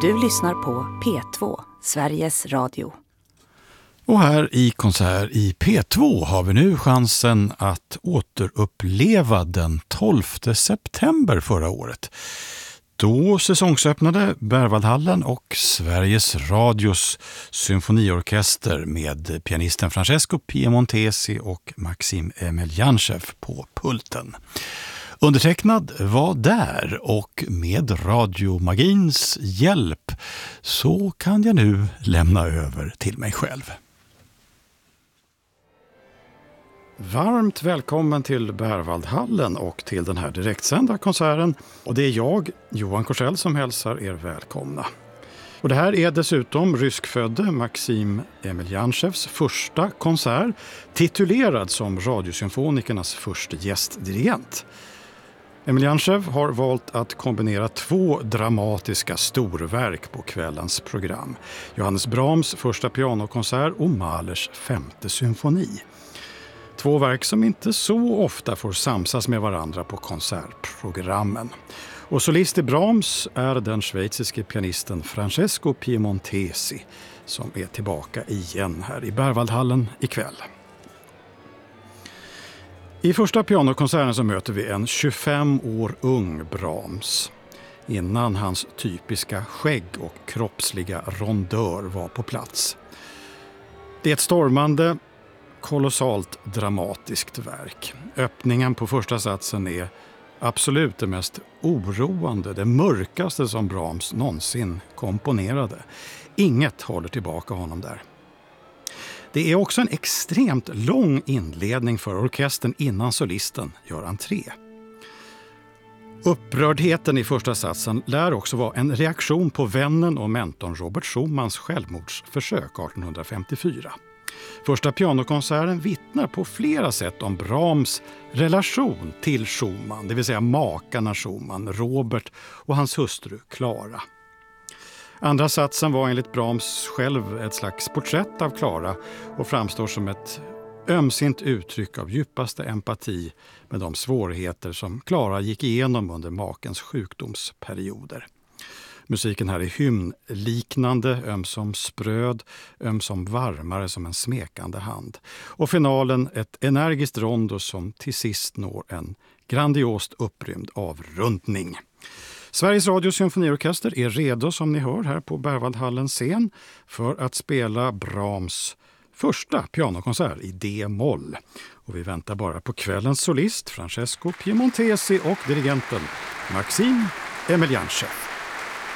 Du lyssnar på P2, Sveriges Radio. Och här i Konsert i P2 har vi nu chansen att återuppleva den 12 september förra året. Då säsongsöppnade Berwaldhallen och Sveriges Radios symfoniorkester med pianisten Francesco Piemontesi och Maxim Emeljanchev på pulten. Undertecknad var där och med radiomagins hjälp så kan jag nu lämna över till mig själv. Varmt välkommen till Berwaldhallen och till den här direktsända konserten. Och det är jag, Johan Korsell, som hälsar er välkomna. Och det här är dessutom ryskfödde Maxim Emeljanchevs första konsert, titulerad som Radiosymfonikernas första gästdirigent. Emeljanchev har valt att kombinera två dramatiska storverk på kvällens program. Johannes Brahms första pianokonsert och Mahlers femte symfoni. Två verk som inte så ofta får samsas med varandra på konsertprogrammen. Och solist i Brahms är den schweiziske pianisten Francesco Piemontesi som är tillbaka igen här i Berwaldhallen ikväll. I första pianokonserten så möter vi en 25 år ung Brahms innan hans typiska skägg och kroppsliga rondör var på plats. Det är ett stormande, kolossalt dramatiskt verk. Öppningen på första satsen är absolut det mest oroande, det mörkaste som Brahms någonsin komponerade. Inget håller tillbaka honom där. Det är också en extremt lång inledning för orkestern innan solisten gör entré. Upprördheten i första satsen lär också vara en reaktion på vännen och mentorn Robert Schumans självmordsförsök 1854. Första pianokonserten vittnar på flera sätt om Brahms relation till Schumann, det vill säga makarna Schumann, Robert och hans hustru Clara. Andra satsen var enligt Brahms själv ett slags porträtt av Clara och framstår som ett ömsint uttryck av djupaste empati med de svårigheter som Clara gick igenom under makens sjukdomsperioder. Musiken här är hymnliknande, ömsom spröd, ömsom varmare som en smekande hand. Och finalen ett energiskt rondo som till sist når en grandiost upprymd avrundning. Sveriges Radios symfoniorkester är redo som ni hör här på Berwaldhallens scen för att spela Brahms första pianokonsert i D-moll. Och vi väntar bara på kvällens solist Francesco Piemontesi och dirigenten Maxim Emeljanchev.